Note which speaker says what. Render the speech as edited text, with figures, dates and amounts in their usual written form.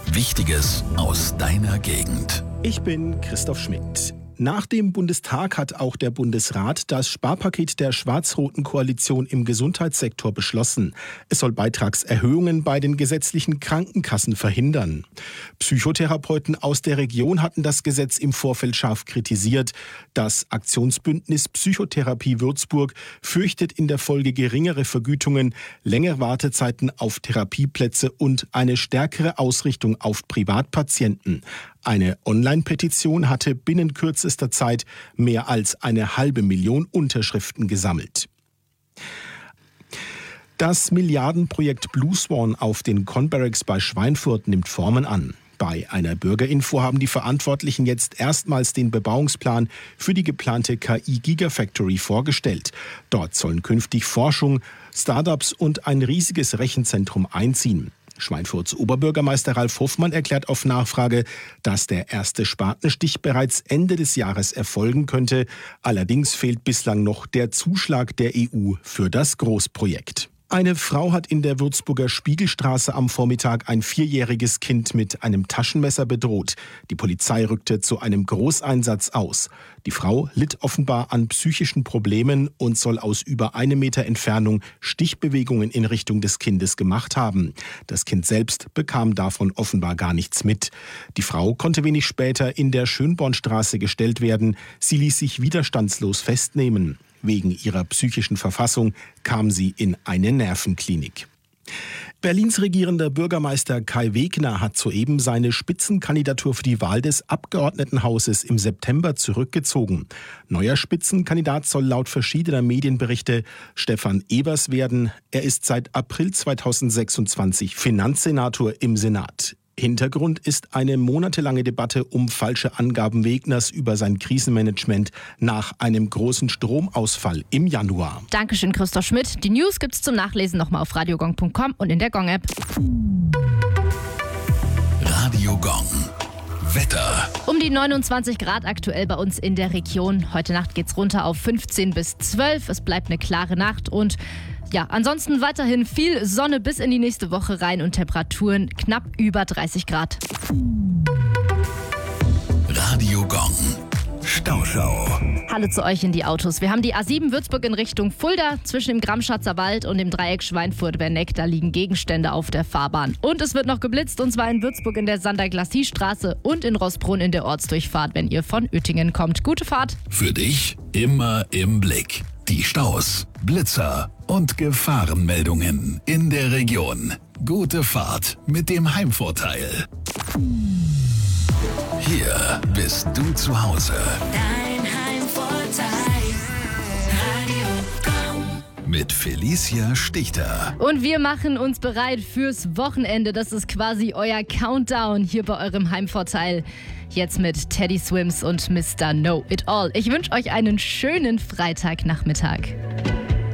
Speaker 1: Wichtiges aus deiner Gegend.
Speaker 2: Ich bin Christoph Schmidt. Nach dem Bundestag hat auch der Bundesrat das Sparpaket der schwarz-roten Koalition im Gesundheitssektor beschlossen. Es soll Beitragserhöhungen bei den gesetzlichen Krankenkassen verhindern. Psychotherapeuten aus der Region hatten das Gesetz im Vorfeld scharf kritisiert. Das Aktionsbündnis Psychotherapie Würzburg fürchtet in der Folge geringere Vergütungen, längere Wartezeiten auf Therapieplätze und eine stärkere Ausrichtung auf Privatpatienten. Eine Online-Petition hatte binnen kürzester Zeit mehr als 500.000 Unterschriften gesammelt. Das Milliardenprojekt Blue Swan auf den Conbarracks bei Schweinfurt nimmt Formen an. Bei einer Bürgerinfo haben die Verantwortlichen jetzt erstmals den Bebauungsplan für die geplante KI-Gigafactory vorgestellt. Dort sollen künftig Forschung, Startups und ein riesiges Rechenzentrum einziehen. Schweinfurts Oberbürgermeister Ralf Hoffmann erklärt auf Nachfrage, dass der erste Spatenstich bereits Ende des Jahres erfolgen könnte. Allerdings fehlt bislang noch der Zuschlag der EU für das Großprojekt. Eine Frau hat in der Würzburger Spiegelstraße am Vormittag ein 4-jähriges Kind mit einem Taschenmesser bedroht. Die Polizei rückte zu einem Großeinsatz aus. Die Frau litt offenbar an psychischen Problemen und soll aus über 1 Meter Entfernung Stichbewegungen in Richtung des Kindes gemacht haben. Das Kind selbst bekam davon offenbar gar nichts mit. Die Frau konnte wenig später in der Schönbornstraße gestellt werden. Sie ließ sich widerstandslos festnehmen. Wegen ihrer psychischen Verfassung kam sie in eine Nervenklinik. Berlins regierender Bürgermeister Kai Wegner hat soeben seine Spitzenkandidatur für die Wahl des Abgeordnetenhauses im September zurückgezogen. Neuer Spitzenkandidat soll laut verschiedener Medienberichte Stefan Evers werden. Er ist seit April 2026 Finanzsenator im Senat. Hintergrund ist eine monatelange Debatte um falsche Angaben Wegners über sein Krisenmanagement nach einem großen Stromausfall im Januar.
Speaker 3: Dankeschön, Christoph Schmidt. Die News gibt's zum Nachlesen nochmal auf radiogong.com und in der Gong-App.
Speaker 1: Radio Gong. Wetter.
Speaker 3: Um die 29 Grad aktuell bei uns in der Region. Heute Nacht geht's runter auf 15 bis 12. Es bleibt eine klare Nacht und ansonsten weiterhin viel Sonne bis in die nächste Woche rein und Temperaturen knapp über 30 Grad.
Speaker 1: Radio Gong. Stauschau.
Speaker 3: Hallo zu euch in die Autos. Wir haben die A7 Würzburg in Richtung Fulda. Zwischen dem Gramschatzer Wald und dem Dreieck Schweinfurt-Werneck, da liegen Gegenstände auf der Fahrbahn. Und es wird noch geblitzt, und zwar in Würzburg in der Sander-Glacis-Straße und in Rossbrunn in der Ortsdurchfahrt, wenn ihr von Uettingen kommt. Gute Fahrt.
Speaker 1: Für dich immer im Blick. Die Staus, Blitzer und Gefahrenmeldungen in der Region. Gute Fahrt mit dem Heimvorteil. Hier bist du zu Hause.
Speaker 4: Dein Heimvorteil. Radio Gong.
Speaker 1: Mit Felicia Stichter.
Speaker 3: Und wir machen uns bereit fürs Wochenende. Das ist quasi euer Countdown hier bei eurem Heimvorteil. Jetzt mit Teddy Swims und Mr. Know It All. Ich wünsche euch einen schönen Freitagnachmittag.